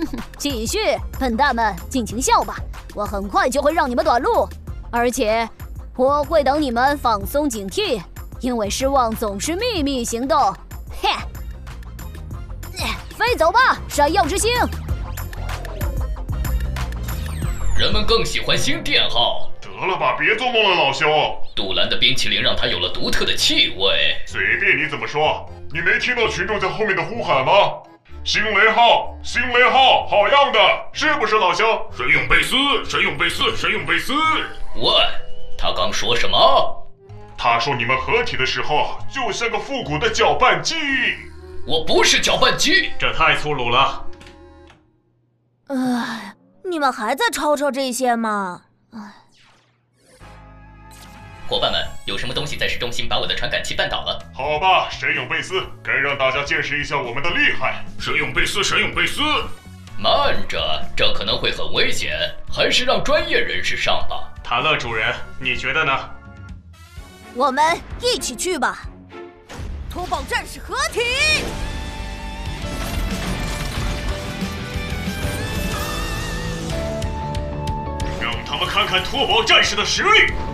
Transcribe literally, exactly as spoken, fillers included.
继续，笨蛋们，尽情笑吧！我很快就会让你们短路，而且我会等你们放松警惕，因为失望总是秘密行动。嘿，飞走吧，闪耀之星！ 人们更喜欢新店号。 得了吧，别做梦了，老兄。 杜兰的冰淇淋让它有了独特的气味。 随便你怎么说，你没听到群众在后面的呼喊吗？星雷号，星雷号，好样的，是不是老兄？神勇贝斯，神勇贝斯，神勇贝斯。 喂，他刚说什么？ 他说你们合体的时候就像个复古的搅拌机。 我不是搅拌机， 这太粗鲁了。 唉，你们还在吵吵这些吗？唉。 伙伴们，有什么东西在市中心把我的传感器绊倒了？ 好吧，神勇贝斯，该让大家见识一下我们的厉害。神勇贝斯，神勇贝斯。 慢着，这可能会很危险，还是让专业人士上吧。 塔勒主人，你觉得呢？ 我们一起去吧！拖宝战士合体！ 让他们看看拖宝战士的实力！